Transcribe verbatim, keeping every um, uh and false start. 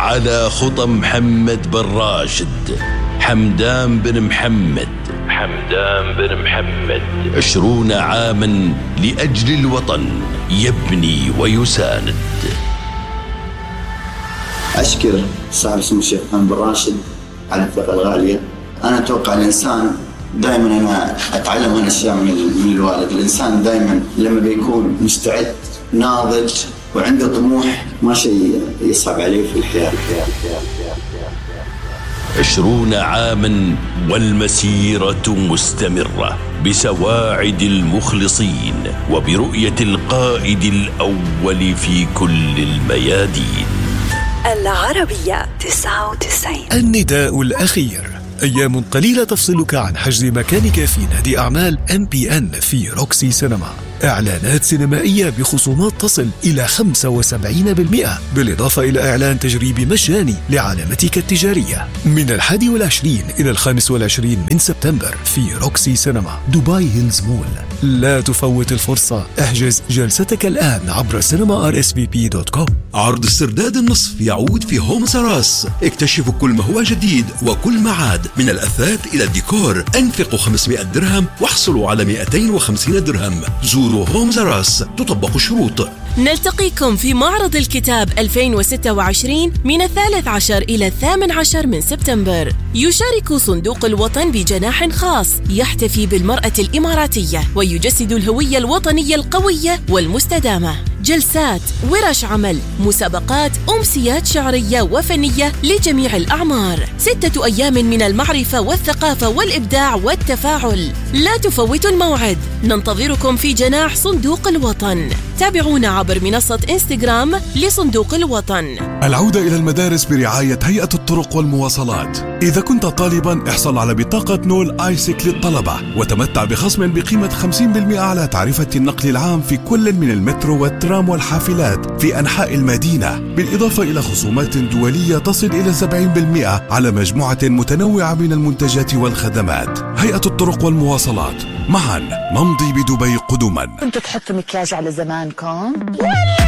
على خطى محمد بن راشد، حمدان بن محمد حمدان بن محمد عشرون عاما لأجل الوطن يبني ويساند. أشكر صاحب اسمه الشيخ محمد بن راشد على الثقة الغالية. أنا أتوقع الإنسان دائما، أنا أتعلم من أشياء من الوالد. الإنسان دائما لما بيكون مستعد ناضج وعنده طموح ما شيء يصعب عليه في الحياة. عشرون عاما والمسيرة مستمرة بسواعد المخلصين وبرؤية القائد الأول في كل الميادين. العربية تسعة وتسعين. النداء الأخير. أيام قليلة تفصلك عن حجز مكانك في نادي أعمال إم بي إن في روكسي سينما. إعلانات سينمائية بخصومات تصل إلى خمسة وسبعين بالمئة، بالإضافة إلى إعلان تجريبي مجاني لعلامتك التجارية من الحادي والعشرين إلى الخامس والعشرين من سبتمبر في روكسي سينما دبي هيلز مول. لا تفوت الفرصة، احجز جلستك الآن عبر سينما آر إس في بي دوت كوم. عرض السرداد النصف يعود في هوم سراس. اكتشفوا كل ما هو جديد وكل ما عاد، من الأثاث إلى الديكور. أنفقوا خمسمائة درهم واحصلوا على مئتين وخمسين درهم. زوروا هوم سراس، تطبق الشروط. نلتقيكم في معرض الكتاب ألفين وستة وعشرين من الثالث عشر إلى الثامن عشر من سبتمبر. يشارك صندوق الوطن بجناح خاص يحتفي بالمرأة الإماراتية ويجسد الهوية الوطنية القوية والمستدامة. جلسات، ورش عمل، مسابقات، أمسيات شعرية وفنية لجميع الأعمار. ستة أيام من المعرفة والثقافة والإبداع والتفاعل. لا تفوتوا الموعد، ننتظركم في جناح صندوق الوطن. تابعونا عبر منصة إنستغرام لصندوق الوطن. العودة إلى المدارس برعاية هيئة الطرق والمواصلات. إذا كنت طالبا احصل على بطاقة نول آيسك للطلبة وتمتع بخصم بقيمة خمسين بالمئة على تعرفة النقل العام في كل من المترو والترام والحافلات في أنحاء المدينة، بالإضافة إلى خصومات دولية تصل إلى سبعين بالمئة على مجموعة متنوعة من المنتجات والخدمات. هيئة الطرق والمواصلات، معا نمضي بدبي قدما. كنت تحط مكياج على زمانكم؟